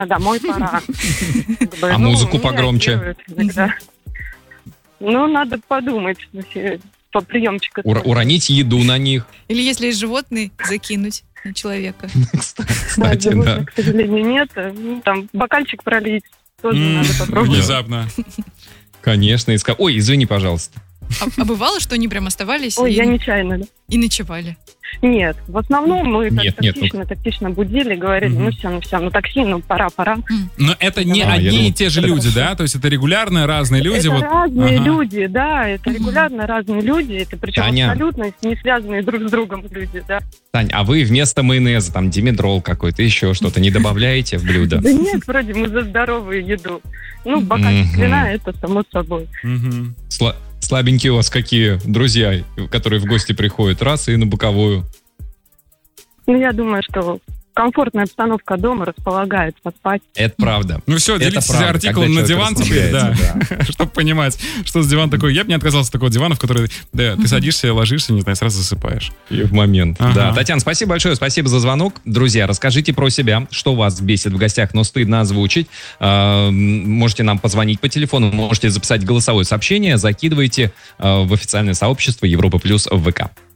домой пора. А музыку погромче? Ну, надо подумать, по приемчику. Уронить еду на них. Или если есть животные, закинуть на человека. Кстати, да. Животных, к сожалению, нет. Там бокальчик пролить тоже надо попробовать. Внезапно. Конечно. Ой, извини, пожалуйста. А бывало, что они прям оставались Ой, я нечаянно, да. и ночевали? Нет, в основном мы Нет, тактично будили, говорили, ну все, ну такси, ну пора. Но это не я одни думал, и те же люди, да? То есть это регулярно разные люди? Это вот. разные Ага. люди, да, это регулярно разные люди, это причем Таня. абсолютно не связанные друг с другом люди, да. Тань, а вы вместо майонеза, там, димедрол какой-то, еще что-то не добавляете в блюдо? Да нет, вроде мы за здоровую еду. Ну, бокальчик вина, это само собой. Мгм. Слабенькие у вас какие друзья, которые в гости приходят, раз и на боковую. Ну, я думаю, что комфортная обстановка дома располагает поспать. Это правда. Ну все, Это делитесь правда, артикулом когда на человек диван теперь, да. расслабляется, Чтобы понимать, что с диван такой. Я бы не отказался от такого дивана, в который ты садишься, ложишься, не знаю, сразу засыпаешь. И в момент. Ага. Да. Татьяна, спасибо большое, спасибо за звонок. Друзья, расскажите про себя, что вас бесит в гостях, но стыдно озвучить. Можете нам позвонить по телефону, можете записать голосовое сообщение, закидывайте в официальное сообщество Европа Плюс в ВК.